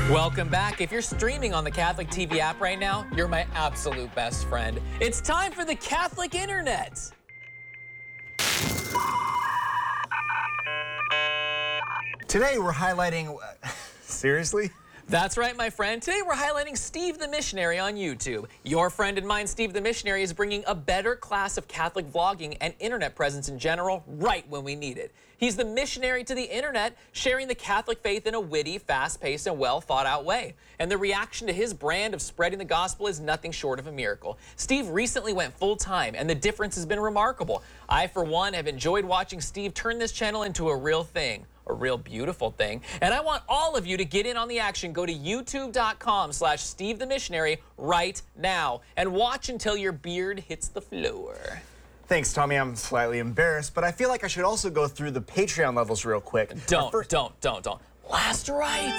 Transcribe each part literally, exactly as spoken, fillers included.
Welcome back. If you're streaming on the Catholic T V app right now, you're my absolute best friend. It's time for the Catholic Internet. Today we're highlighting... Seriously? That's right, my friend. Today we're highlighting Steve the Missionary on YouTube. Your friend and mine, Steve the Missionary, is bringing a better class of Catholic vlogging and internet presence in general right when we need it. He's the missionary to the internet, sharing the Catholic faith in a witty, fast-paced, and well-thought-out way. And the reaction to his brand of spreading the gospel is nothing short of a miracle. Steve recently went full-time, and the difference has been remarkable. I, for one, have enjoyed watching Steve turn this channel into a real thing. A real beautiful thing. And I want all of you to get in on the action. Go to youtube dot com slash Steve the Missionary right now and watch until your beard hits the floor. Thanks, Tommy. I'm slightly embarrassed, but I feel like I should also go through the Patreon levels real quick. Don't, first... don't, don't, don't. Last rites.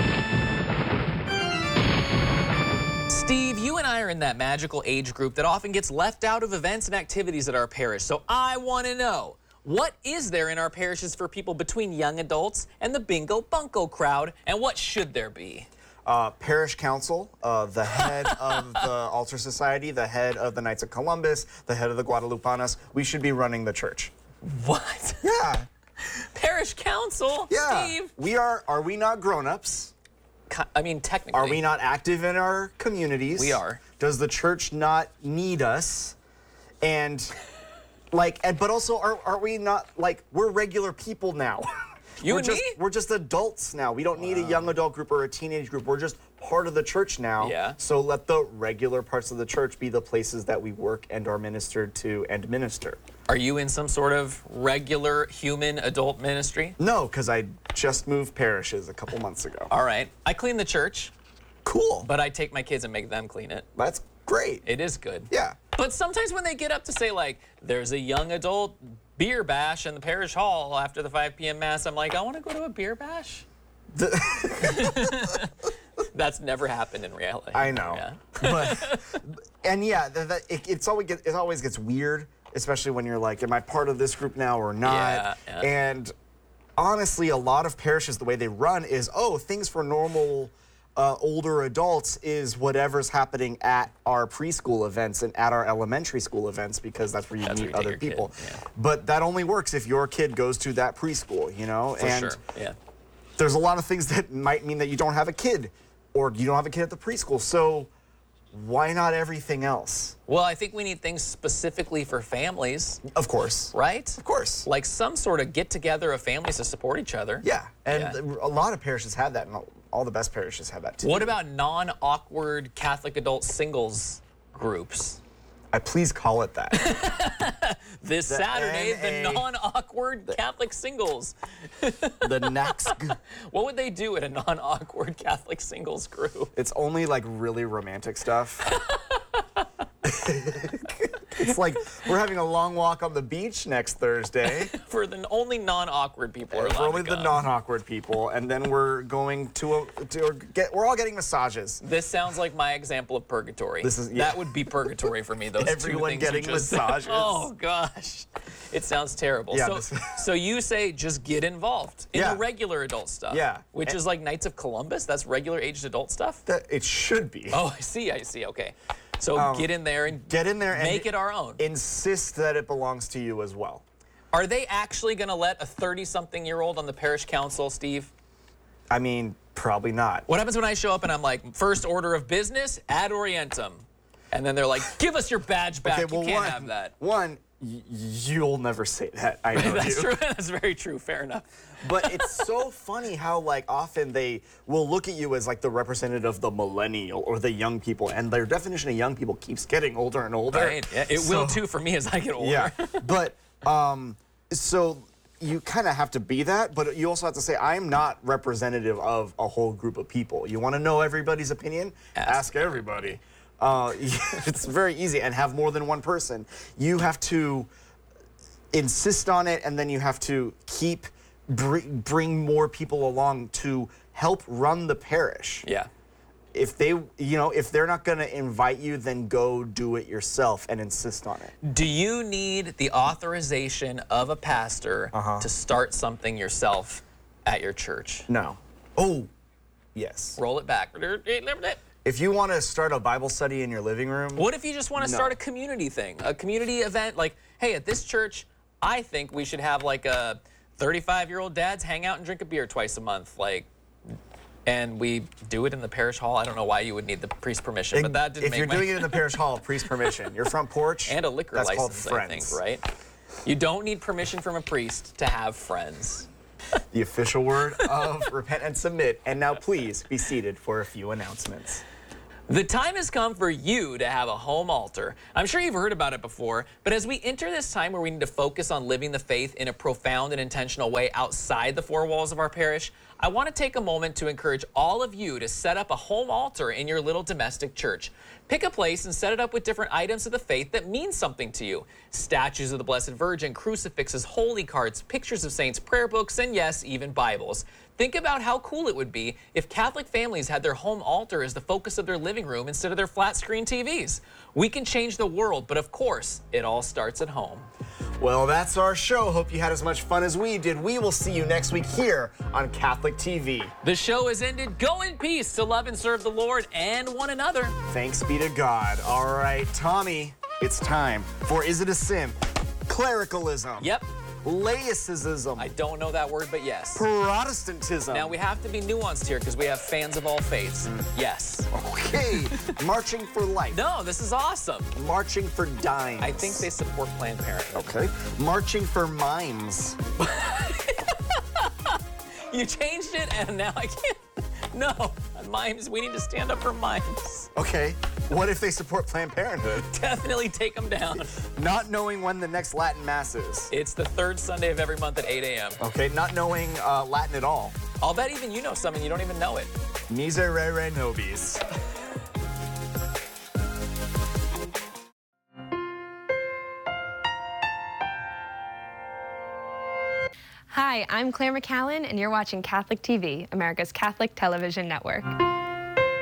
Steve, you and I are in that magical age group that often gets left out of events and activities at our parish. So I want to know, what is there in our parishes for people between young adults and the bingo bunko crowd, and what should there be? Uh, parish council, uh, the head of the Altar Society, the head of the Knights of Columbus, the head of the Guadalupanas. We should be running the church. What? Yeah. Parish council? Yeah. Steve? We are, are we not grown-ups? I mean, technically. Are we not active in our communities? We are. Does the church not need us? And... Like, and, but also, are, are we not, like, we're regular people now. You we're and just, me? We're just adults now. We don't wow. need a young adult group or a teenage group. We're just part of the church now. Yeah. So let the regular parts of the church be the places that we work and are ministered to and minister. Are you in some sort of regular human adult ministry? No, because I just moved parishes a couple months ago. All right. I clean the church. Cool. But I take my kids and make them clean it. That's great. It is good. Yeah. But sometimes when they get up to say, like, there's a young adult beer bash in the parish hall after the five p m mass, I'm like, I want to go to a beer bash. That's never happened in reality. I know. Yeah. But, and yeah, the, the, it, it's always get, it always gets weird, especially when you're like, am I part of this group now or not? Yeah, yeah. And honestly, a lot of parishes, the way they run is, oh, things for normal Uh, older adults is whatever's happening at our preschool events and at our elementary school events, because that's where you that's meet where you other people. Yeah. But that only works if your kid goes to that preschool, you know? For and sure, yeah. There's a lot of things that might mean that you don't have a kid, or you don't have a kid at the preschool. So why not everything else? Well, I think we need things specifically for families. Of course. Right? Of course. Like some sort of get-together of families to support each other. Yeah, and Yeah. a lot of parishes have that, and all the best parishes have that too. What about non-awkward Catholic adult singles groups? I please call it that. This The Saturday, N A the non-awkward Catholic singles. The next... What would they do at a non-awkward Catholic singles group? It's only like really romantic stuff. It's like we're having a long walk on the beach next Thursday. For the only non-awkward people are For allowed only to the come. non-awkward people, and then we're going to, a, to or get. We're all getting massages. This sounds like my example of purgatory. This is- yeah. That would be purgatory for me. Those two Everyone things you getting just- massages. Oh gosh, it sounds terrible. Yeah, so, this- so you say just get involved in Yeah. the regular adult stuff. Yeah. Which And- is like Knights of Columbus. That's regular aged adult stuff. That it should be. Oh, I see. I see. Okay. So Um, get in there and Get in there and make it our own. Insist that it belongs to you as well. Are they actually going to let a thirty-something-year-old on the parish council, Steve? I mean, probably not. What happens when I show up and I'm like, first order of business, ad orientem? And then they're like, give us your badge back. Okay, well, you can't one, have that. One, y you'll never say that. I know That's you. true. That's very true. Fair enough. But it's so funny how, like, often they will look at you as, like, the representative of the millennial or the young people, and their definition of young people keeps getting older and older. Right. Yeah, it So- will, too, for me as I get older. Yeah. But, um, so you kind of have to be that, but you also have to say, I'm not representative of a whole group of people. You want to know everybody's opinion? Ask, Ask everybody. Uh, it's very easy, and have more than one person. You have to insist on it, and then you have to keep br bring more people along to help run the parish. Yeah. If they, you know, if they're not going to invite you, then go do it yourself and insist on it. Do you need the authorization of a pastor Uh-huh. to start something yourself at your church? No. Oh, Yes. Roll it back. If you want to start a Bible study in your living room, What if you just want to No. start a community thing, a community event? Like, hey, at this church, I think we should have like a thirty-five-year-old dads hang out and drink a beer twice a month, like, and we do it in the parish hall. I don't know why you would need the priest permission, but that didn't if make you're my doing it in the parish hall, priest permission. Your front porch and a liquor that's license, called I think, friends. right? You don't need permission from a priest to have friends. The official word of repent and submit. And now please be seated for a few announcements. The time has come for you to have a home altar. I'm sure you've heard about it before, but as we enter this time where we need to focus on living the faith in a profound and intentional way outside the four walls of our parish, I want to take a moment to encourage all of you to set up a home altar in your little domestic church. Pick a place and set it up with different items of the faith that mean something to you. Statues of the Blessed Virgin, crucifixes, holy cards, pictures of saints, prayer books, and yes, even Bibles. Think about how cool it would be if Catholic families had their home altar as the focus of their living room instead of their flat screen T Vs. We can change the world, but of course, it all starts at home. Well, that's our show. Hope you had as much fun as we did. We will see you next week here on Catholic T V. The show has ended. Go in peace to love and serve the Lord and one another. Thanks be to God. All right, Tommy, it's time for Is It a Sin? Clericalism. Yep, Laicism. I don't know that word, but yes. Protestantism. Now, we have to be nuanced here because we have fans of all faiths. Yes. Okay. Marching for life. No, this is awesome. Marching for dimes. I think they support Planned Parenthood. Okay. Marching for mimes. You changed it, and now I can't. No, mimes. We need to stand up for mimes. Okay. What if they support Planned Parenthood? Definitely take them down. Not knowing when the next Latin Mass is. It's the third Sunday of every month at eight A M Okay. Not knowing uh, Latin at all. I'll bet even you know something, you don't even know it. Miserere nobis. Hi, I'm Claire McCallan, and you're watching Catholic T V, America's Catholic television network.